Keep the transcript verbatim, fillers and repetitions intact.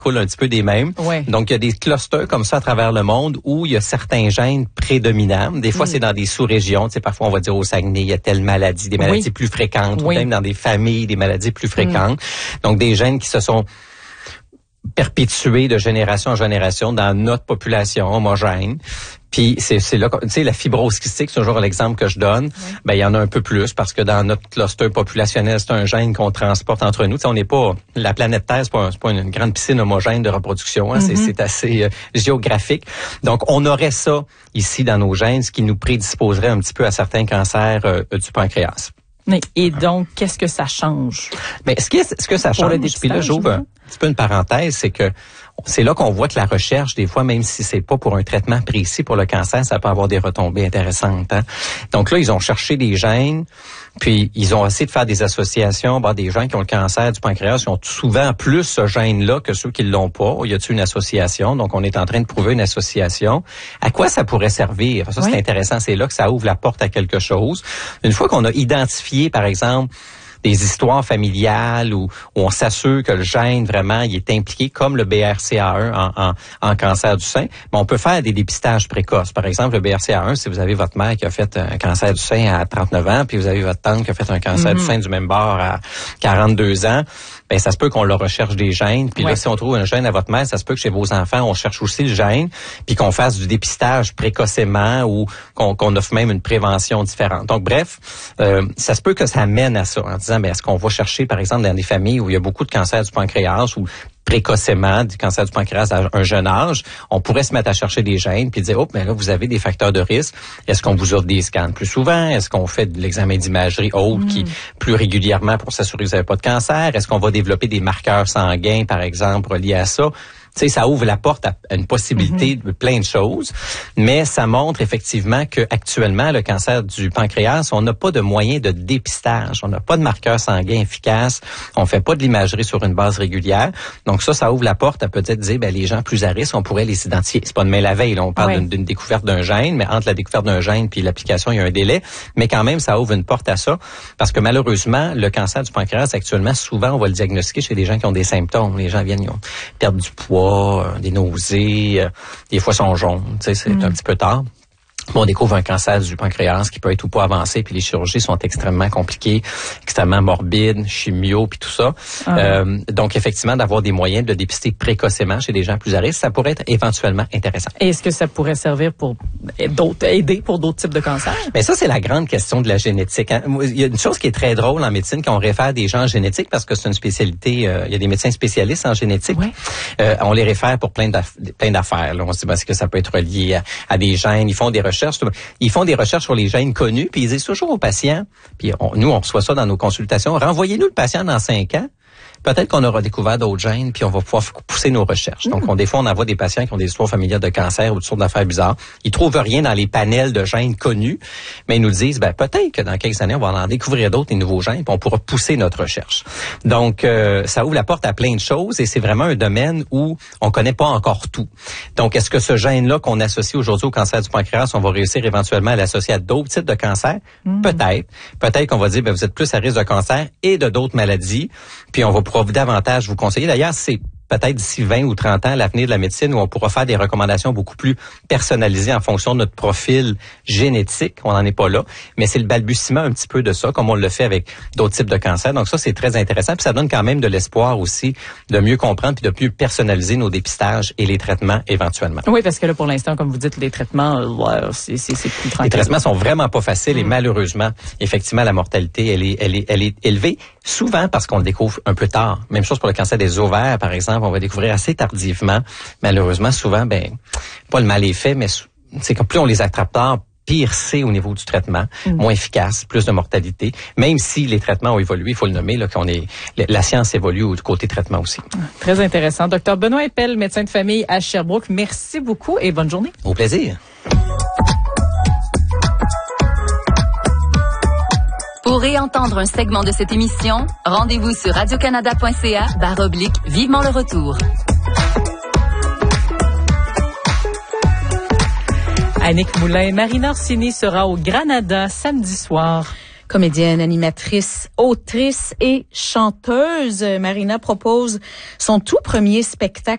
coule un petit peu des mêmes. Ouais. Donc, il y a des clusters comme ça à travers le monde où il y a certains gènes prédominants. Des fois, mm. c'est dans des sous-régions. Tu sais, parfois, on va dire au Saguenay, il y a telle maladie, des maladies oui. plus fréquentes, oui. ou même dans des familles, des maladies plus fréquentes. Mm. Donc, des gènes qui se sont perpétués de génération en génération dans notre population homogène. Puis c'est c'est là, tu sais, la fibrose kystique, c'est toujours l'exemple que je donne. Oui. Ben il y en a un peu plus parce que dans notre cluster populationnel, c'est un gène qu'on transporte entre nous. Tu sais, on n'est pas la planète Terre, c'est pas, c'est pas une grande piscine homogène de reproduction. Hein, mm-hmm. c'est, c'est assez euh, géographique. Donc on aurait ça ici dans nos gènes, ce qui nous prédisposerait un petit peu à certains cancers euh, du pancréas. Et donc, qu'est-ce que ça change? Mais ce, qui est, ce que ça change, puis là, j'ouvre un petit peu une parenthèse, c'est que c'est là qu'on voit que la recherche, des fois, même si c'est pas pour un traitement précis pour le cancer, ça peut avoir des retombées intéressantes. Hein? Donc là, ils ont cherché des gènes, puis ils ont essayé de faire des associations. Bah, des gens qui ont le cancer du pancréas, ils ont souvent plus ce gène-là que ceux qui l'ont pas. Y a-t-il une association? Donc, on est en train de prouver une association. À quoi ça pourrait servir? Ça, c'est oui. intéressant. C'est là que ça ouvre la porte à quelque chose. Une fois qu'on a identifié, par exemple, des histoires familiales où, où on s'assure que le gène vraiment il est impliqué comme le B R C A un en, en, en cancer du sein, mais on peut faire des dépistages précoces. Par exemple, le B R C A un, si vous avez votre mère qui a fait un cancer du sein à trente-neuf ans, puis vous avez votre tante qui a fait un cancer mm-hmm. du sein du même bord à quarante-deux ans, ben ça se peut qu'on leur recherche des gènes. Puis ouais. là, si on trouve un gène à votre mère, ça se peut que chez vos enfants, on cherche aussi le gène, puis qu'on fasse du dépistage précocement ou qu'on, qu'on offre même une prévention différente. Donc bref, euh, ça se peut que ça mène à ça en disant, mais est-ce qu'on va chercher, par exemple, dans des familles où il y a beaucoup de cancers du pancréas ou précocement du cancer du pancréas à un jeune âge, on pourrait se mettre à chercher des gènes puis dire, oh, mais là, vous avez des facteurs de risque. Est-ce qu'on vous offre des scans plus souvent? Est-ce qu'on fait de l'examen d'imagerie autre mmh. qui plus régulièrement pour s'assurer que vous n'avez pas de cancer? Est-ce qu'on va développer des marqueurs sanguins, par exemple, reliés à ça? Tu sais, ça ouvre la porte à une possibilité mm-hmm. de plein de choses, mais ça montre effectivement que actuellement le cancer du pancréas, on n'a pas de moyens de dépistage, on n'a pas de marqueurs sanguins efficaces, on fait pas de l'imagerie sur une base régulière. Donc ça, ça ouvre la porte à peut-être dire, ben les gens plus à risque, on pourrait les identifier. C'est pas demain la veille, là, on parle ouais. d'une, d'une découverte d'un gène, mais entre la découverte d'un gène puis l'application, il y a un délai, mais quand même ça ouvre une porte à ça, parce que malheureusement, le cancer du pancréas actuellement, souvent on va le diagnostiquer chez des gens qui ont des symptômes. Les gens viennent, ils ont perdre du poids, des nausées, des fois sont jaunes, tu sais, c'est mmh. un petit peu tard. On découvre un cancer du pancréas qui peut être ou pas avancé, puis les chirurgies sont extrêmement compliquées, extrêmement morbides, chimio, puis tout ça. Ah. Euh, donc, effectivement, d'avoir des moyens de dépister précocement chez des gens plus à risque, ça pourrait être éventuellement intéressant. Et est-ce que ça pourrait servir pour d'autres, aider pour d'autres types de cancers? Mais ça, c'est la grande question de la génétique. Hein. Il y a une chose qui est très drôle en médecine quand on réfère des gens en génétique, parce que c'est une spécialité, euh, il y a des médecins spécialistes en génétique. Ouais. Euh, on les réfère pour plein, d'aff- plein d'affaires. Là. On se dit, parce que ça peut être relié à, à des gènes. Ils font des recherches. Ils font des recherches sur les gènes connus, puis ils disent toujours aux patients, puis on, nous, on reçoit ça dans nos consultations, renvoyez-nous le patient dans cinq ans. Peut-être qu'on aura découvert d'autres gènes, puis on va pouvoir pousser nos recherches. Donc, on, des fois, on envoie des patients qui ont des histoires familiales de cancer ou toutes sortes d'affaires bizarres. Ils trouvent rien dans les panels de gènes connus, mais ils nous disent, ben peut-être que dans quelques années, on va en découvrir d'autres, des nouveaux gènes, puis on pourra pousser notre recherche. Donc, euh, ça ouvre la porte à plein de choses, et c'est vraiment un domaine où on connaît pas encore tout. Donc, est-ce que ce gène-là qu'on associe aujourd'hui au cancer du pancréas, on va réussir éventuellement à l'associer à d'autres types de cancers? Mmh. Peut-être. Peut-être qu'on va dire, ben vous êtes plus à risque de cancer et de d'autres maladies, puis on va pouvoir davantage vous conseiller. D'ailleurs, c'est peut-être d'ici vingt ou trente ans l'avenir de la médecine où on pourra faire des recommandations beaucoup plus personnalisées en fonction de notre profil génétique. On n'en est pas là, mais c'est le balbutiement un petit peu de ça, comme on le fait avec d'autres types de cancers. Donc ça, c'est très intéressant. Puis ça donne quand même de l'espoir aussi de mieux comprendre puis de mieux personnaliser nos dépistages et les traitements éventuellement. Oui, parce que là, pour l'instant, comme vous dites, les traitements, ouais, c'est, c'est, c'est plus tranquille. Les traitements sont vraiment pas faciles mmh. et malheureusement, effectivement, la mortalité, elle est, elle est, elle est élevée, souvent parce qu'on le découvre un peu tard. Même chose pour le cancer des ovaires, par exemple. On va découvrir assez tardivement. Malheureusement, souvent, ben, pas le mal est fait, mais c'est que plus on les attrape tard, pire c'est au niveau du traitement, mmh. moins efficace, plus de mortalité. Même si les traitements ont évolué, il faut le nommer, là, qu'on est, la science évolue au côté traitement aussi. Très intéressant. Docteur Benoît Eppel, médecin de famille à Sherbrooke, merci beaucoup et bonne journée. Au plaisir. Pour réentendre un segment de cette émission, rendez-vous sur radiocanada.ca barre oblique vivement le retour. Annick Moulin, Marina Orsini sera au Granada samedi soir. Comédienne, animatrice, autrice et chanteuse, Marina propose son tout premier spectacle